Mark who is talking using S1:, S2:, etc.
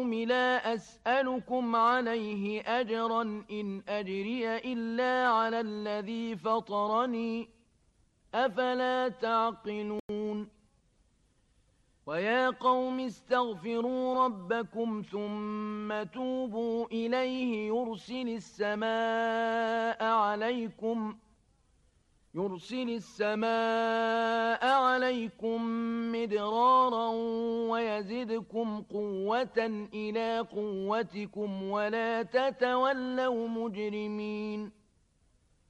S1: قوم لا أسألكم عليه أجرا إن أجري إلا على الذي فطرني أفلا تعقلون ويا قوم استغفروا ربكم ثم توبوا إليه يرسل السماء عليكم مدرارا ويزدكم قوة إلى قوتكم ولا تتولوا مجرمين